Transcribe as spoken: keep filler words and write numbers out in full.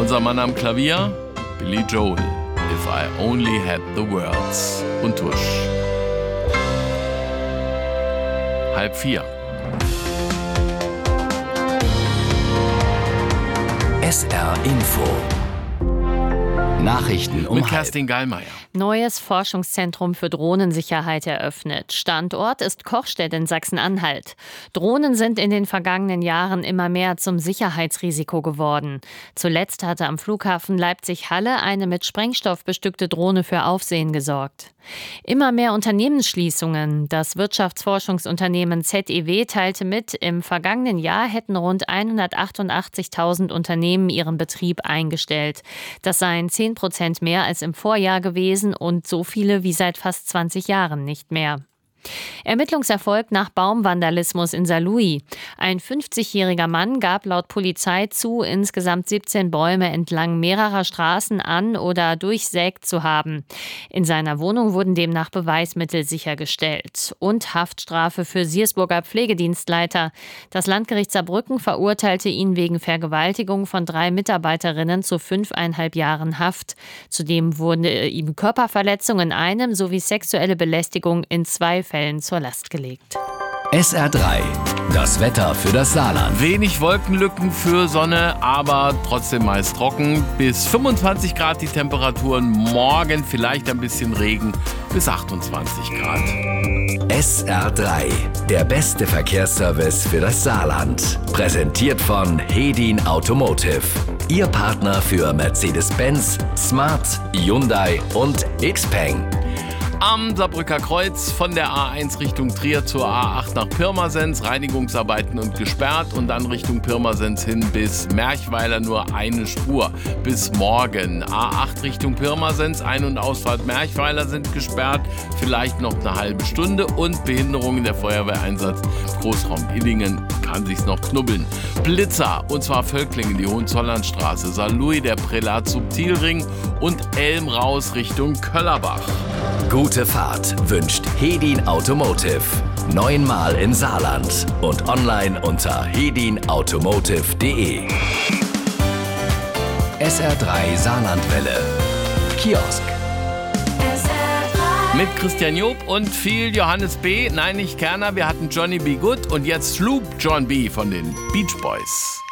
Unser Mann am Klavier, Billy Joel, If I Only Had the Words. Und Tusch. Halb vier. S R Info. Nachrichten um Mit halb. Kerstin Gallmeier. Neues Forschungszentrum für Drohnensicherheit eröffnet. Standort ist Kochstedt in Sachsen-Anhalt. Drohnen sind in den vergangenen Jahren immer mehr zum Sicherheitsrisiko geworden. Zuletzt hatte am Flughafen Leipzig-Halle eine mit Sprengstoff bestückte Drohne für Aufsehen gesorgt. Immer mehr Unternehmensschließungen. Das Wirtschaftsforschungsunternehmen Z E W teilte mit, im vergangenen Jahr hätten rund hundertachtundachtzigtausend Unternehmen ihren Betrieb eingestellt. Das seien zehn Prozent mehr als im Vorjahr gewesen und so viele wie seit fast zwanzig Jahren nicht mehr. Ermittlungserfolg nach Baumvandalismus in Saarlouis. Ein fünfzigjähriger Mann gab laut Polizei zu, insgesamt siebzehn Bäume entlang mehrerer Straßen an- oder durchsägt zu haben. In seiner Wohnung wurden demnach Beweismittel sichergestellt. Und Haftstrafe für Siersburger Pflegedienstleiter. Das Landgericht Saarbrücken verurteilte ihn wegen Vergewaltigung von drei Mitarbeiterinnen zu fünfeinhalb Jahren Haft. Zudem wurde ihm Körperverletzung in einem sowie sexuelle Belästigung in zwei Fällen zur Last gelegt. S R drei. Das Wetter für das Saarland. Wenig Wolkenlücken für Sonne, aber trotzdem meist trocken. Bis fünfundzwanzig Grad die Temperaturen. Morgen vielleicht ein bisschen Regen bis achtundzwanzig Grad. S R drei. Der beste Verkehrsservice für das Saarland. Präsentiert von Hedin Automotive. Ihr Partner für Mercedes-Benz, Smart, Hyundai und Xpeng. Am Saarbrücker Kreuz von der A eins Richtung Trier zur A acht nach Pirmasens, Reinigungsarbeiten und gesperrt und dann Richtung Pirmasens hin bis Merchweiler nur eine Spur bis morgen. A acht Richtung Pirmasens, Ein- und Ausfahrt Merchweiler sind gesperrt, vielleicht noch eine halbe Stunde und Behinderungen der Feuerwehreinsatz Großraum Illingen kann sich's noch knubbeln. Blitzer, und zwar Völklingen, die Hohenzollernstraße, Saarlouis, der Prälat Subtilring und Elm raus Richtung Köllerbach. Gute Fahrt wünscht Hedin Automotive. Neunmal im Saarland und online unter hedin automotive punkt de. S R drei Saarlandwelle. Kiosk. Mit Christian Job und viel Johannes B. Nein, nicht Kerner, wir hatten Johnny B. Good und jetzt Sloop John B. von den Beach Boys.